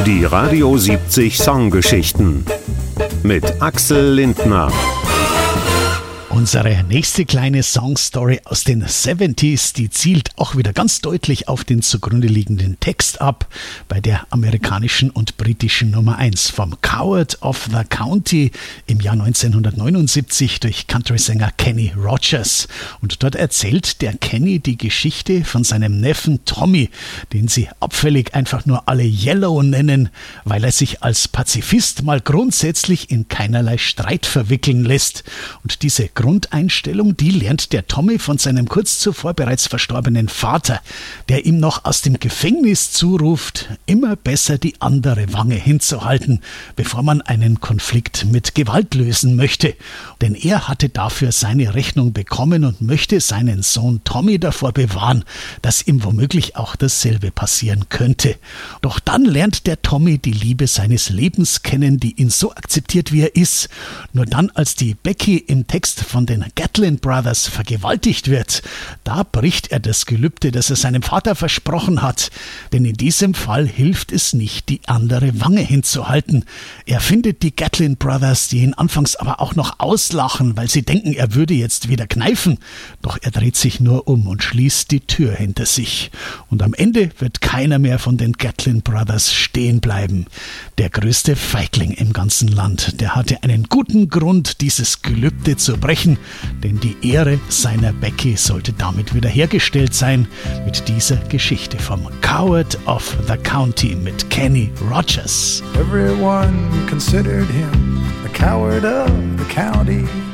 Die Radio 70 Songgeschichten mit Axel Lindner. Unsere nächste kleine Songstory aus den 70s, die zielt auch wieder ganz deutlich auf den zugrunde liegenden Text ab, bei der amerikanischen und britischen Nummer 1 vom Coward of the County im Jahr 1979 durch Country-Sänger Kenny Rogers. Und dort erzählt der Kenny die Geschichte von seinem Neffen Tommy, den sie abfällig einfach nur alle Yellow nennen, weil er sich als Pazifist mal grundsätzlich in keinerlei Streit verwickeln lässt. Und diese Grundeinstellung, die lernt der Tommy von seinem kurz zuvor bereits verstorbenen Vater, der ihm noch aus dem Gefängnis zuruft, immer besser die andere Wange hinzuhalten, bevor man einen Konflikt mit Gewalt lösen möchte. Denn er hatte dafür seine Rechnung bekommen und möchte seinen Sohn Tommy davor bewahren, dass ihm womöglich auch dasselbe passieren könnte. Doch dann lernt der Tommy die Liebe seines Lebens kennen, die ihn so akzeptiert, wie er ist. Nur dann, als die Becky im Text von den Gatlin Brothers vergewaltigt wird, da bricht er das Gelübde, das er seinem Vater versprochen hat. Denn in diesem Fall hilft es nicht, die andere Wange hinzuhalten. Er findet die Gatlin Brothers, die ihn anfangs aber auch noch auslachen, weil sie denken, er würde jetzt wieder kneifen. Doch er dreht sich nur um und schließt die Tür hinter sich. Und am Ende wird keiner mehr von den Gatlin Brothers stehen bleiben. Der größte Feigling im ganzen Land, der hatte einen guten Grund, dieses Gelübde zu brechen, denn die Ehre seiner Becky sollte damit wiederhergestellt sein mit dieser Geschichte vom Coward of the County mit Kenny Rogers. Everyone considered him the coward of the county.